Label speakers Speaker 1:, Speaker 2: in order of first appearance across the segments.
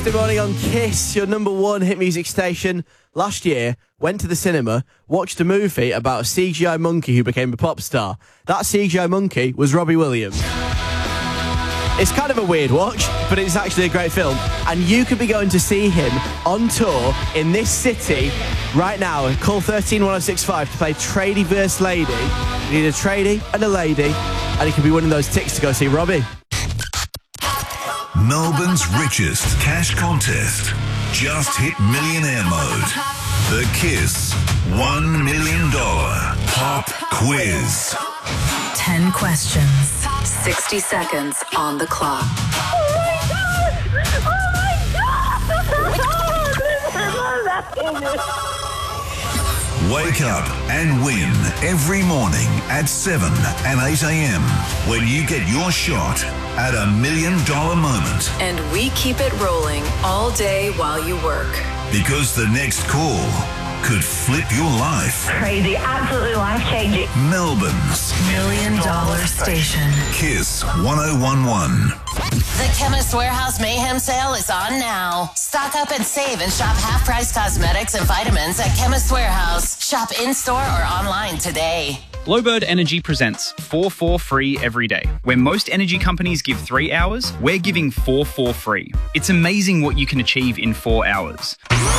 Speaker 1: Good morning on Kiss, your number one hit music station. Last year, went to the cinema, watched a movie about a CGI monkey who became a pop star. That CGI monkey was Robbie Williams. It's kind of a weird watch, but it's actually a great film. And you could be going to see him on tour in this city right now. Call 131065 to play Tradie vs. Lady. You need a tradie and a lady, and you could be winning those tickets to go see Robbie.
Speaker 2: Melbourne's richest cash contest. Just hit millionaire mode. The Kiss $1 million pop quiz.
Speaker 3: 10 questions, 60 seconds on the clock.
Speaker 2: Wake up and win every morning at 7 and 8 a.m. when you get your shot at $1 million moment.
Speaker 3: And we keep it rolling all day while you work.
Speaker 2: Because the next call could flip your life.
Speaker 4: Crazy, absolutely life-changing.
Speaker 2: Melbourne's
Speaker 3: $1 million station.
Speaker 2: Kiss 1011.
Speaker 5: The Chemist Warehouse Mayhem Sale is on now. Stock up and save and shop half-price cosmetics and vitamins at Chemist Warehouse. Shop in-store or online today.
Speaker 6: Glowbird Energy presents 4 free every day. Where most energy companies give 3 hours, we're giving 4 free. It's amazing what you can achieve in 4 hours.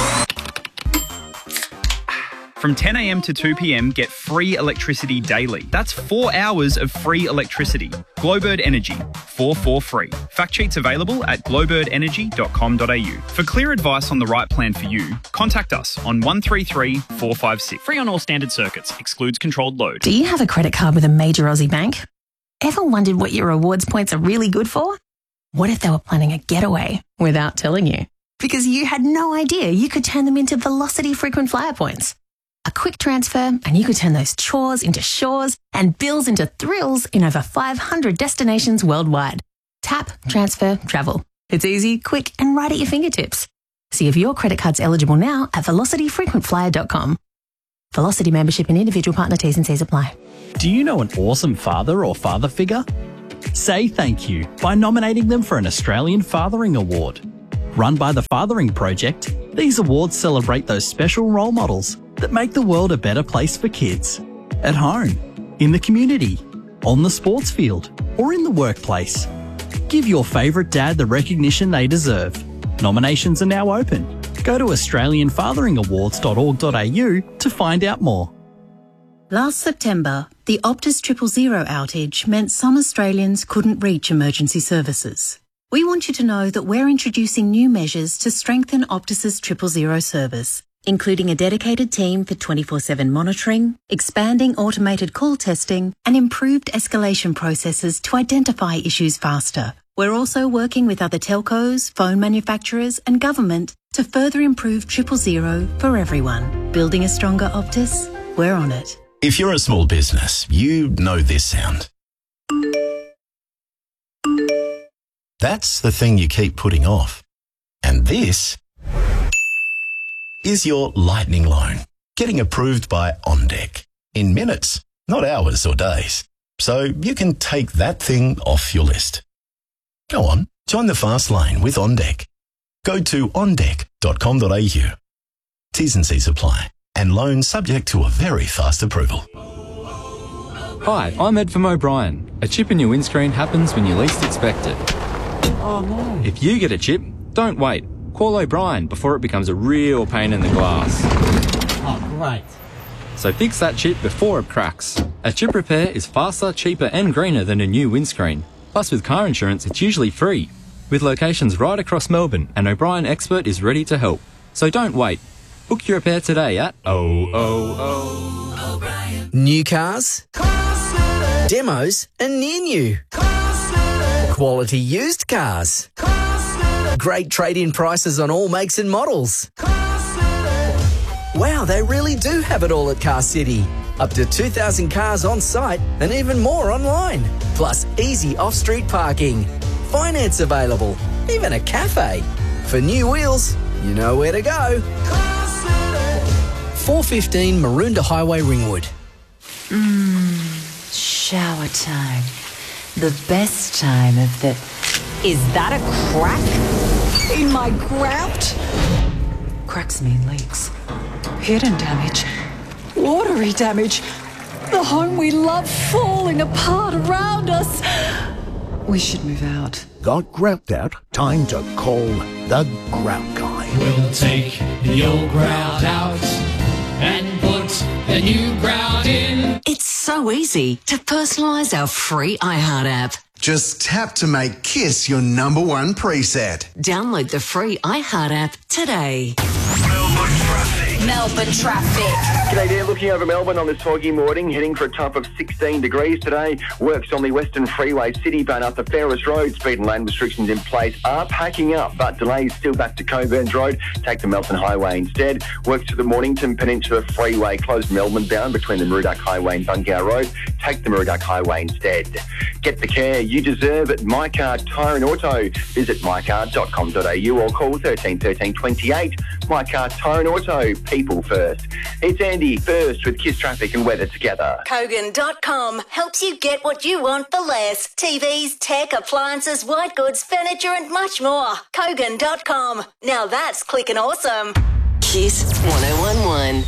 Speaker 6: From 10 a.m. to 2 p.m, get free electricity daily. That's 4 hours of free electricity. Glowbird Energy, 4 free. Fact sheets available at glowbirdenergy.com.au. For clear advice on the right plan for you, contact us on 133 456. Free on all standard circuits, excludes controlled load.
Speaker 7: Do you have a credit card with a major Aussie bank? Ever wondered what your rewards points are really good for? What if they were planning a getaway without telling you? Because you had no idea you could turn them into Velocity frequent flyer points. A quick transfer and you could turn those chores into shores and bills into thrills in over 500 destinations worldwide. Tap, transfer, travel. It's easy, quick and right at your fingertips. See if your credit card's eligible now at velocityfrequentflyer.com. Velocity membership and individual partner T's and C's apply.
Speaker 8: Do you know an awesome father or father figure? Say thank you by nominating them for an Australian Fathering Award. Run by the Fathering Project, these awards celebrate those special role models that make the world a better place for kids. At home, in the community, on the sports field, or in the workplace. Give your favourite dad the recognition they deserve. Nominations are now open. Go to australianfatheringawards.org.au to find out more.
Speaker 9: Last September, the Optus 000 outage meant some Australians couldn't reach emergency services. We want you to know that we're introducing new measures to strengthen Optus's 000 service, including a dedicated team for 24/7 monitoring, expanding automated call testing, and improved escalation processes to identify issues faster. We're also working with other telcos, phone manufacturers, and government to further improve 000 for everyone. Building a stronger Optus? We're on it.
Speaker 10: If you're a small business, you know this sound. That's the thing you keep putting off. And this is your lightning loan, getting approved by OnDeck in minutes, not hours or days. So you can take that thing off your list. Go on, join the fast lane with OnDeck. Go to ondeck.com.au. T's and C's apply, and loan subject to a very fast approval.
Speaker 11: Hi, I'm Ed from O'Brien. A chip in your windscreen happens when you least expect it. Oh no. If you get a chip, don't wait. Call O'Brien before it becomes a real pain in the glass.
Speaker 12: Oh, great.
Speaker 11: So fix that chip before it cracks. A chip repair is faster, cheaper and greener than a new windscreen. Plus with car insurance, it's usually free. With locations right across Melbourne, an O'Brien expert is ready to help. So don't wait. Book your repair today at O'Brien.
Speaker 13: New cars, demos and near new. Quality used cars. Great trade-in prices on all makes and models. Wow, they really do have it all at Car City. Up to 2,000 cars on site and even more online. Plus easy off-street parking. Finance available. Even a cafe. For new wheels, you know where to go. 415 Maroondah Highway, Ringwood.
Speaker 3: Shower time. The best time of the... Is that a crack?
Speaker 14: in my grout. Cracks mean leaks. Hidden damage. Watery damage. The home we love falling apart around us. We should move out.
Speaker 15: Got grout out? Time to call the Grout Guy.
Speaker 16: We'll take the old grout out and put the new grout in.
Speaker 17: It's so easy to personalise our free iHeart app.
Speaker 18: Just tap to make Kiss your number one preset.
Speaker 17: Download the free iHeart app today.
Speaker 5: Melbourne traffic.
Speaker 19: G'day there, looking over Melbourne on this foggy morning, heading for a top of 16 degrees today. Works on the Western Freeway Cityburn up the Ferris Road. Speed and lane restrictions in place are packing up, but delays still back to Coburns Road. Take the Melton Highway instead. Works to the Mornington Peninsula Freeway, closed Melbourne bound between the Murdoch Highway and Bungow Road. Take the Murdoch Highway instead. Get the care you deserve at MyCar Tyre and Auto. Visit mycar.com.au or call 13 13 28. MyCar Tyre and Auto. People first. It's Andy first with Kiss Traffic and Weather together.
Speaker 20: Kogan.com helps you get what you want for less. TVs, tech, appliances, white goods, furniture and much more. Kogan.com. Now that's clicking awesome.
Speaker 17: Kiss 1011.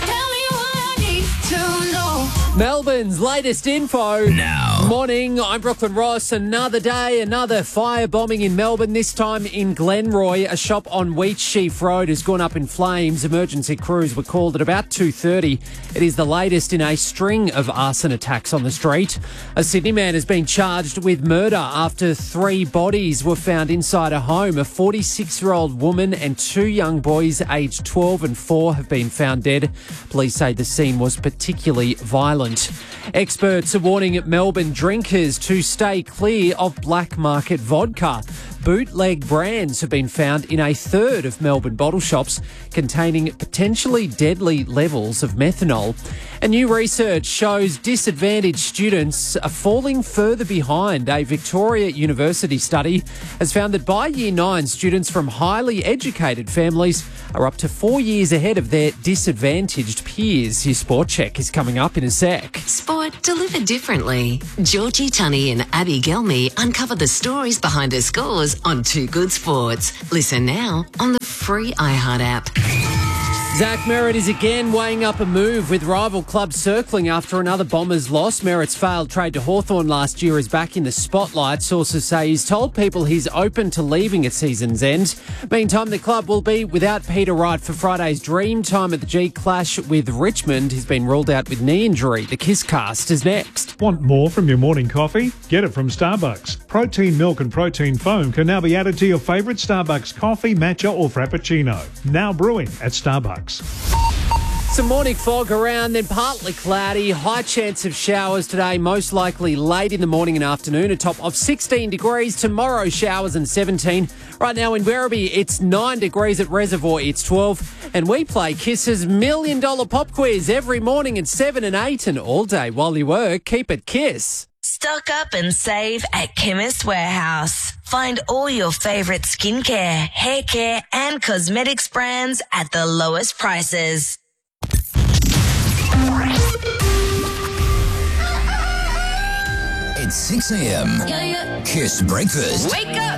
Speaker 21: Melbourne's latest info.
Speaker 22: Now.
Speaker 21: Morning, I'm Brooklyn Ross. Another day, another firebombing in Melbourne, this time in Glenroy. A shop on Wheatsheaf Road has gone up in flames. Emergency crews were called at about 2:30. It is the latest in a string of arson attacks on the street. A Sydney man has been charged with murder after 3 bodies were found inside a home. A 46-year-old woman and 2 young boys aged 12 and 4 have been found dead. Police say the scene was particularly violent. Experts are warning Melbourne drinkers to stay clear of black market vodka. Bootleg brands have been found in a third of Melbourne bottle shops containing potentially deadly levels of methanol. And new research shows disadvantaged students are falling further behind. A Victoria University study has found that by Year 9, students from highly educated families are up to 4 years ahead of their disadvantaged peers. Your Sport Check is coming up in a sec.
Speaker 17: Sport delivered differently. Georgie Tunney and Abby Gelmy uncover the stories behind her scores on Too Good Sports. Listen now on the free iHeart app.
Speaker 21: Zach Merritt is again weighing up a move with rival clubs circling after another Bombers loss. Merritt's failed trade to Hawthorn last year is back in the spotlight. Sources say he's told people he's open to leaving at season's end. Meantime, the club will be without Peter Wright for Friday's dream time at the G Clash with Richmond. He's been ruled out with knee injury. The Kiss Cast is next.
Speaker 23: Want more from your morning coffee? Get it from Starbucks. Protein milk and protein foam can now be added to your favourite Starbucks coffee, matcha or frappuccino. Now brewing at Starbucks.
Speaker 21: Some morning fog around, then partly cloudy. High chance of showers today, most likely late in the morning and afternoon. A top of 16 degrees. Tomorrow, showers and 17. Right now in Werribee, it's 9 degrees. At Reservoir, it's 12. And we play Kiss's $1 Million Pop Quiz every morning at 7 and 8. And all day while you work, keep it Kiss.
Speaker 24: Stock up and save at Chemist Warehouse. Find all your favourite skincare, hair care and cosmetics brands at the lowest prices.
Speaker 22: It's 6 a.m. Kiss Breakfast.
Speaker 5: Wake up.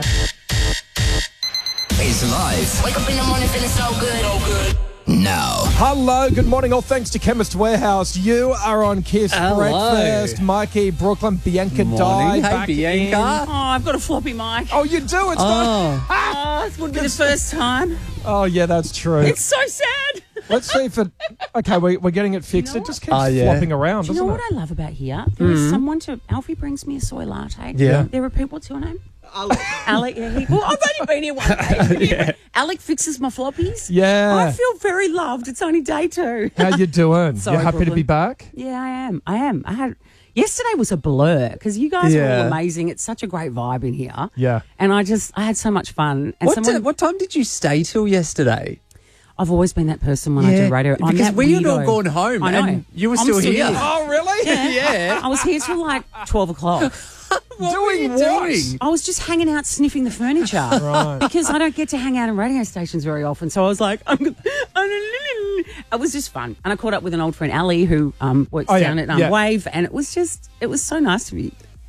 Speaker 22: It's live.
Speaker 5: Wake up in the morning feeling so good. So good.
Speaker 22: Now.
Speaker 25: Hello, good morning. All thanks to Chemist Warehouse. You are on Kiss Breakfast. Mikey, Brooklyn, Bianca Di.
Speaker 21: Hey, Bianca.
Speaker 26: Oh, I've got a floppy mic.
Speaker 25: Oh, you do? It's not.
Speaker 26: Oh, it would be the first time.
Speaker 25: Oh, yeah, that's true.
Speaker 26: It's so sad.
Speaker 25: Let's see if it... Okay, we're getting it fixed. It just keeps flopping around,
Speaker 26: Do you know
Speaker 25: doesn't
Speaker 26: what
Speaker 25: it?
Speaker 26: I love about here? There is someone to... Alfie brings me a soy latte.
Speaker 25: Yeah.
Speaker 26: There are people... What's your name? Alec. Yeah, well, I've only been here one day.
Speaker 25: Yeah.
Speaker 26: Alec fixes my floppies.
Speaker 25: Yeah.
Speaker 26: I feel very loved. It's only day 2.
Speaker 25: How you doing?
Speaker 26: Sorry,
Speaker 25: you happy to be
Speaker 26: Brooklyn.
Speaker 25: back?
Speaker 26: Yeah, I am. I had... Yesterday was a blur because you guys were all amazing. It's such a great vibe in here.
Speaker 25: Yeah.
Speaker 26: And I had so much fun. And
Speaker 21: What time did you stay till yesterday?
Speaker 26: I've always been that person when I do radio. I'm
Speaker 21: Because
Speaker 26: that
Speaker 21: we had all
Speaker 26: weirdo.
Speaker 21: gone home
Speaker 26: I know.
Speaker 21: and you were
Speaker 26: I'm
Speaker 21: still here.
Speaker 25: Oh, really?
Speaker 26: Yeah. I was here till like 12 o'clock.
Speaker 25: Doing what?
Speaker 26: I was just hanging out sniffing the furniture.
Speaker 25: Right.
Speaker 26: Because I don't get to hang out in radio stations very often. So I was like, it was just fun. And I caught up with an old friend, Ali, who works down at Wave. And it was so nice to be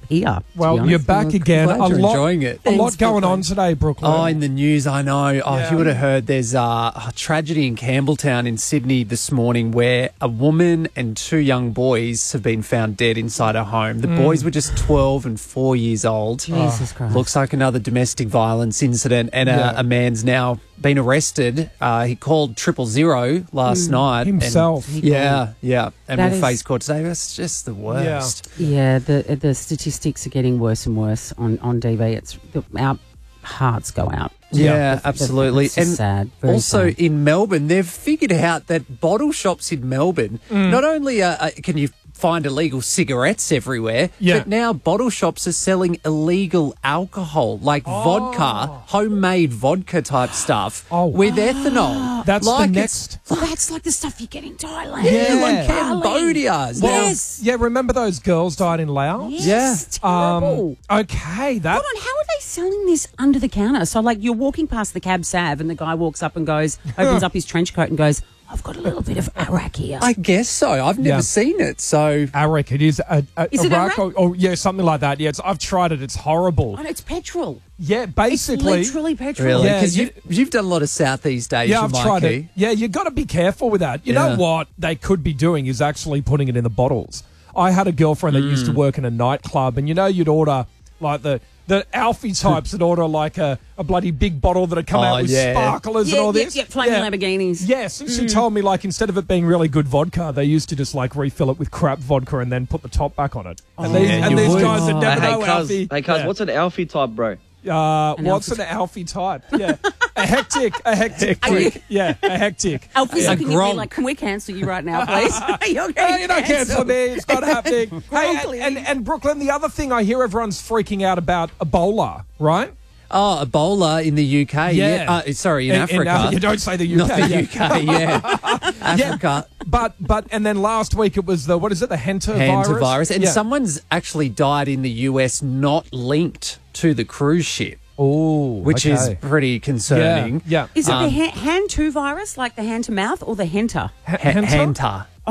Speaker 26: here. to be
Speaker 25: Well,
Speaker 26: honest.
Speaker 25: you're back again.
Speaker 21: glad you're enjoying it.
Speaker 25: A lot
Speaker 26: Thanks,
Speaker 25: going on today, Brooklyn.
Speaker 21: Oh, in the news, I know. Oh,
Speaker 25: Yeah.
Speaker 21: if you would have heard, there's a tragedy in Campbelltown in Sydney this morning where a woman and 2 young boys have been found dead inside a home. The boys were just 12 and 4 years old.
Speaker 26: Jesus Christ.
Speaker 21: Looks like another domestic violence incident, and a man's now been arrested. He called 000 last night.
Speaker 25: Himself.
Speaker 21: And, yeah. And
Speaker 26: That
Speaker 21: will
Speaker 26: is-
Speaker 21: face court today. That's just the worst.
Speaker 26: Yeah, the statistics are getting worse and worse on DV. Our hearts go out.
Speaker 21: Yeah, absolutely.
Speaker 26: It's just
Speaker 21: and
Speaker 26: sad. Very
Speaker 21: also
Speaker 26: sad.
Speaker 21: in Melbourne, they've figured out that bottle shops in Melbourne, not only can you find illegal cigarettes everywhere, but now bottle shops are selling illegal alcohol, like vodka, homemade vodka type stuff with ethanol.
Speaker 25: That's
Speaker 21: like
Speaker 25: the next.
Speaker 26: That's like the stuff you get in Thailand.
Speaker 21: Like Cambodia.
Speaker 26: Yes.
Speaker 25: Yeah, remember those girls died in Laos?
Speaker 26: Yes, terrible.
Speaker 25: Okay, that.
Speaker 26: Hold on, how are they selling this under the counter? So, like, you're walking past the cab sav and the guy walks up and goes, opens up his trench coat and goes, I've got a little bit of arak here.
Speaker 21: I guess so. I've never seen it. So
Speaker 25: Arak, it is
Speaker 26: Is it
Speaker 25: Arak?
Speaker 26: Arak?
Speaker 25: Or yeah, something like that. Yeah, I've tried it. It's horrible.
Speaker 26: Oh, no, it's petrol.
Speaker 25: Yeah, basically.
Speaker 26: It's literally petrol.
Speaker 21: really,
Speaker 25: Yeah,
Speaker 21: because
Speaker 25: you-
Speaker 21: you've done a lot of Southeast Asia,
Speaker 25: Yeah, I've tried
Speaker 21: Mikey.
Speaker 25: it. Yeah, you got to be careful with that. You know what they could be doing is actually putting it in the bottles. I had a girlfriend that used to work in a nightclub, and you'd order like the Alfie types that order like a bloody big bottle that'd come out with sparklers and all this.
Speaker 26: Yeah, flaming Lamborghinis.
Speaker 25: Yes, and she told me like instead of it being really good vodka, they used to just like refill it with crap vodka and then put the top back on it. And these guys that never know Alfie.
Speaker 1: Hey, cuz, what's an Alfie type, bro?
Speaker 25: What's an Alfie type? Yeah, a hectic drink. Yeah, a hectic.
Speaker 26: Alfie's looking at me like, can we cancel you right now, please? You're
Speaker 25: You're not cancelling me. It's not happening. Hey, and Brooklyn, the other thing I hear everyone's freaking out about Ebola, right?
Speaker 21: Oh, Ebola in the UK.
Speaker 25: Yeah.
Speaker 21: Sorry, in Africa.
Speaker 25: You don't say the UK.
Speaker 21: Not the UK, yeah. Africa.
Speaker 25: But and then last week it was the
Speaker 21: Hantavirus. And someone's actually died in the US not linked to the cruise ship.
Speaker 25: Oh,
Speaker 21: which is pretty concerning.
Speaker 25: Yeah.
Speaker 26: Is it the hand to virus, like the hand to mouth, or the henta?
Speaker 21: Hanta.
Speaker 26: Oh,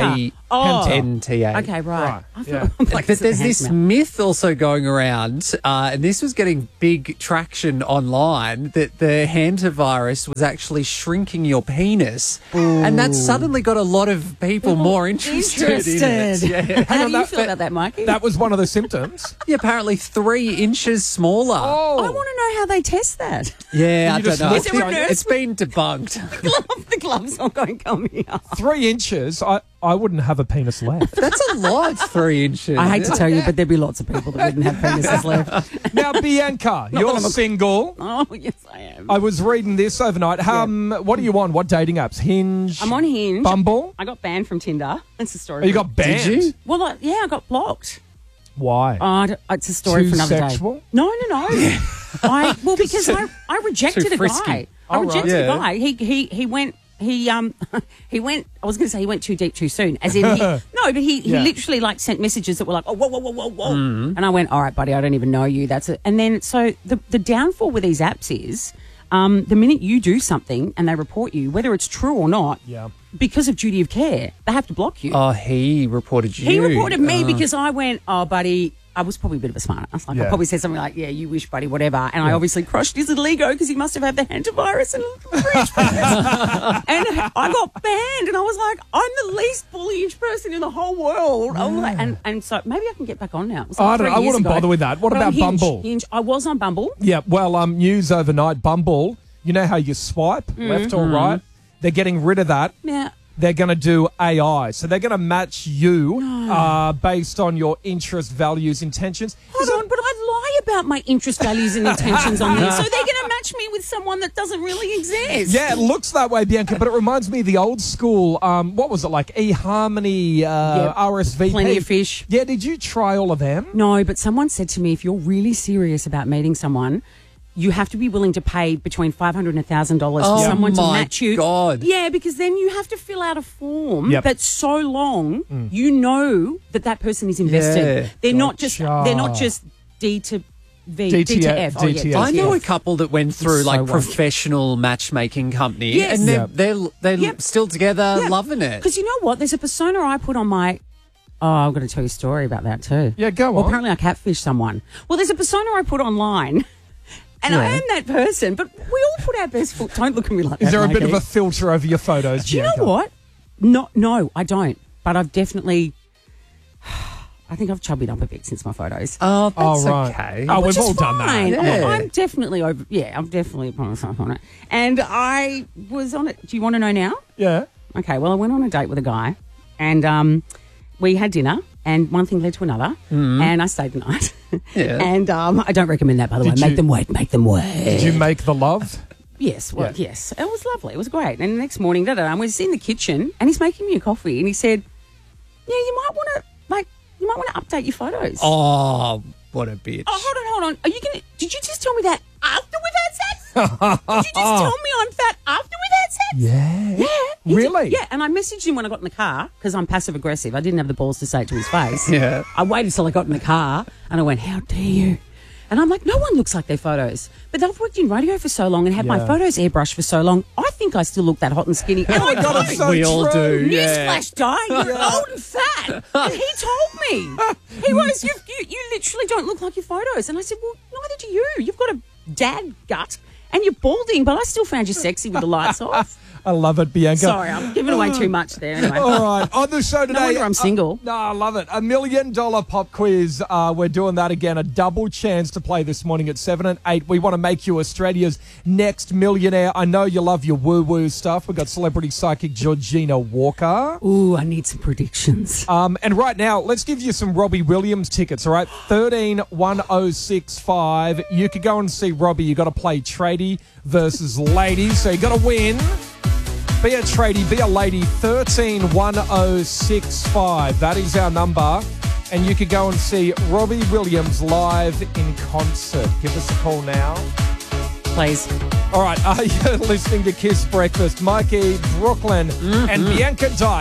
Speaker 21: H-A-N-T-A.
Speaker 26: Okay, right. I
Speaker 25: Yeah.
Speaker 26: thought, like,
Speaker 21: But there's
Speaker 26: hand
Speaker 21: this
Speaker 26: to mouth.
Speaker 21: myth also going around, and this was getting big traction online, that the hantavirus was actually shrinking your penis. And that suddenly got a lot of people more interested in it. Yeah.
Speaker 26: How do you feel about that, Mikey?
Speaker 25: That was one of the symptoms.
Speaker 21: Yeah, apparently 3 inches smaller.
Speaker 26: I want to know how they test that.
Speaker 21: Yeah, I don't know.
Speaker 26: Is there a nurse
Speaker 21: It's been debunked.
Speaker 26: the gloves are going, come here.
Speaker 25: 3 inches. I wouldn't have a penis left.
Speaker 21: That's a lot, 3 inches.
Speaker 26: I hate to tell you, but there'd be lots of people that wouldn't have penises left.
Speaker 25: Now, Bianca, you're single.
Speaker 26: Oh, yes, I am.
Speaker 25: I was reading this overnight. What are you on? What dating apps? Hinge?
Speaker 26: I'm on Hinge.
Speaker 25: Bumble?
Speaker 26: I got banned from Tinder. That's a story.
Speaker 25: Oh, you got banned? Did you?
Speaker 26: Well, I got blocked.
Speaker 25: Why?
Speaker 26: It's a story
Speaker 25: Too
Speaker 26: for another
Speaker 25: sexual?
Speaker 26: day. No. Because I rejected a guy. I rejected a guy. He went. He went. I was going to say he went too deep too soon. As in, but he literally like sent messages that were like, oh, whoa, and I went, all right, buddy, I don't even know you. That's it. And then so the downfall with these apps is, the minute you do something and they report you, whether it's true or not, because of duty of care, they have to block you.
Speaker 21: Oh, he reported you.
Speaker 26: He reported me because I went, oh, buddy. I was probably a bit of a smart ass. Like, I
Speaker 25: Yeah.
Speaker 26: probably said something like, yeah, you wish, buddy, whatever. And I obviously crushed his little ego because he must have had the hantavirus and and I got banned. And I was like, I'm the least bullyish person in the whole world. I was like, and so maybe I can get back on now. It was like
Speaker 25: I
Speaker 26: 3 years
Speaker 25: wouldn't
Speaker 26: ago.
Speaker 25: bother with that. What
Speaker 26: But
Speaker 25: about
Speaker 26: on Hinge,
Speaker 25: Bumble?
Speaker 26: Hinge, I was on Bumble.
Speaker 25: Yeah, well, news overnight, Bumble, you know how you swipe left or right? They're getting rid of that.
Speaker 26: Yeah.
Speaker 25: They're going to do AI. So they're going to match you based on your interest, values, intentions.
Speaker 26: Hold on, but I'd lie about my interest, values, and intentions on this. So they're going to match me with someone that doesn't really exist.
Speaker 25: Yeah, it looks that way, Bianca, but it reminds me of the old school, what was it, like eHarmony, RSVP?
Speaker 26: Plenty of fish.
Speaker 25: Yeah, did you try all of them?
Speaker 26: No, but someone said to me, if you're really serious about meeting someone, you have to be willing to pay between $500 and $1,000 for someone to match you.
Speaker 21: God.
Speaker 26: Yeah, because then you have to fill out a form
Speaker 25: Yep.
Speaker 26: that's so long, you know that person is invested.
Speaker 21: Yeah.
Speaker 26: They're not just D to V, D to
Speaker 25: DTF.
Speaker 26: F. Oh, yeah,
Speaker 25: DTF.
Speaker 21: I know a
Speaker 26: DTF.
Speaker 21: couple that went through
Speaker 26: So
Speaker 21: like
Speaker 26: woke.
Speaker 21: professional matchmaking company,
Speaker 26: Yes.
Speaker 21: and they're
Speaker 26: Yep.
Speaker 21: still together,
Speaker 26: Yeah.
Speaker 21: loving it.
Speaker 26: Because you know what? There's a persona I put on my Oh, I've got to tell you a story about that too.
Speaker 25: Yeah, go
Speaker 26: Well,
Speaker 25: on.
Speaker 26: apparently I catfished someone. Well, there's a persona I put online, and I am that person, but we all put our best foot. Don't look at me like that.
Speaker 25: Is there a bit of
Speaker 26: Mikey.
Speaker 25: a filter over your photos,
Speaker 26: Do you
Speaker 25: Bianca?
Speaker 26: know what? No, I don't. But I've definitely... I think I've chubbied up a bit since my photos.
Speaker 21: Oh, that's
Speaker 25: right.
Speaker 21: okay.
Speaker 25: Oh,
Speaker 26: Which
Speaker 25: we've
Speaker 26: is
Speaker 25: all done that.
Speaker 26: fine.
Speaker 21: Yeah.
Speaker 26: I'm definitely over... Yeah, I'm definitely putting myself on it. And I was on it... Do you want to know now?
Speaker 25: Yeah.
Speaker 26: Okay, well, I went on a date with a guy, and we had dinner, and one thing led to another, and I stayed the night.
Speaker 21: Yeah.
Speaker 26: And I don't recommend that, by the way.
Speaker 25: Did
Speaker 26: Make
Speaker 25: you-
Speaker 26: them wait. Make them wait.
Speaker 25: Did you make the love?
Speaker 26: Yes, well,
Speaker 25: Yeah.
Speaker 26: yes. It was lovely. It was great. And the next morning, I was in the kitchen, and he's making me a coffee, and he said, "Yeah, you might want to update your photos."
Speaker 21: Oh, what a bitch.
Speaker 26: Oh, hold on. Are you gonna? Did you just tell me that after we've had sex? Did you just tell me I'm fat after we've had sex?
Speaker 25: Yeah.
Speaker 26: Yeah. he
Speaker 25: Really?
Speaker 26: did. Yeah, and I messaged him when I got in the car because I'm passive aggressive. I didn't have the balls to say it to his face.
Speaker 21: Yeah.
Speaker 26: I waited till I got in the car and I went, "How dare you?" And I'm like, no one looks like their photos. But I've worked in radio for so long and had my
Speaker 25: Yeah.
Speaker 26: photos airbrushed for so long, I think I still look that hot and skinny. And I
Speaker 25: my God, it's
Speaker 26: don't.
Speaker 25: so
Speaker 21: We all
Speaker 25: true.
Speaker 21: do. Yeah.
Speaker 26: Newsflash, Di, you're old and fat. And he told me. He was, you literally don't look like your photos. And I said, well, neither do you. You've got a dad gut and you're balding, but I still found you sexy with the lights off.
Speaker 25: I love it, Bianca.
Speaker 26: Sorry, I'm giving away too much there anyway.
Speaker 25: All right. On the show today.
Speaker 26: wonder I'm single.
Speaker 25: No, I love it. $1 million pop quiz. We're doing that again. A double chance to play this morning at 7 and 8. We want to make you Australia's next millionaire. I know you love your woo-woo stuff. We've got celebrity psychic Georgina Walker.
Speaker 26: Ooh, I need some predictions.
Speaker 25: And right now, let's give you some Robbie Williams tickets, all right? 131065. You could go and see Robbie. You got to play tradie versus lady. So you got to win. Be a tradie, be a lady, 131065. That is our number. And you could go and see Robbie Williams live in concert. Give us a call now.
Speaker 26: Please.
Speaker 25: All right, are you listening to Kiss Breakfast? Mikey, Brooklyn, and Bianca Di.